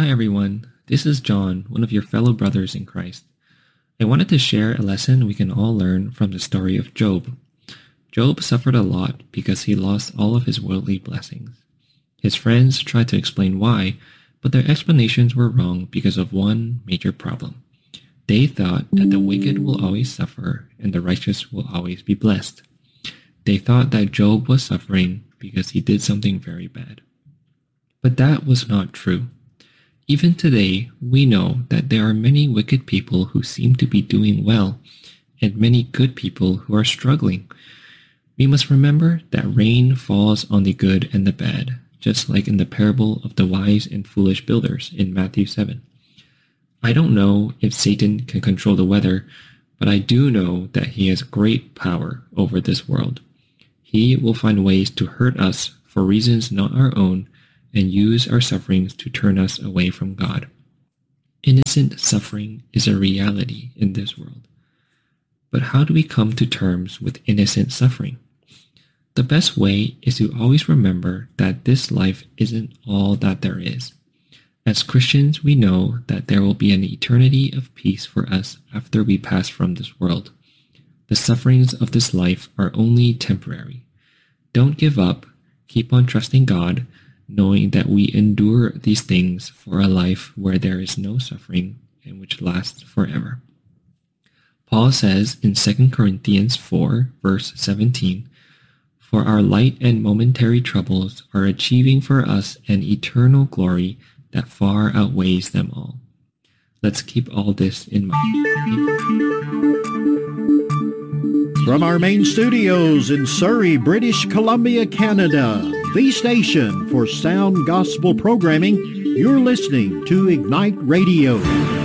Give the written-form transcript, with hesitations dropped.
Hi everyone, this is John, one of your fellow brothers in Christ. I wanted to share a lesson we can all learn from the story of Job. Job suffered a lot because he lost all of his worldly blessings. His friends tried to explain why, but their explanations were wrong because of one major problem. They thought that the wicked will always suffer and the righteous will always be blessed. They thought that Job was suffering because he did something very bad. But that was not true. Even today, we know that there are many wicked people who seem to be doing well, and many good people who are struggling. We must remember that rain falls on the good and the bad, just like in the parable of the wise and foolish builders in Matthew 7. I don't know if Satan can control the weather, but I do know that he has great power over this world. He will find ways to hurt us for reasons not our own, and use our sufferings to turn us away from God. Innocent suffering is a reality in this world. But how do we come to terms with innocent suffering? The best way is to always remember that this life isn't all that there is. As Christians, we know that there will be an eternity of peace for us after we pass from this world. The sufferings of this life are only temporary. Don't give up. Keep on trusting God, knowing that we endure these things for a life where there is no suffering and which lasts forever. Paul says in 2 Corinthians 4, verse 17, "For our light and momentary troubles are achieving for us an eternal glory that far outweighs them all." Let's keep all this in mind. From our main studios in Surrey, British Columbia, Canada, the station for sound gospel programming, you're listening to Ignite Radio.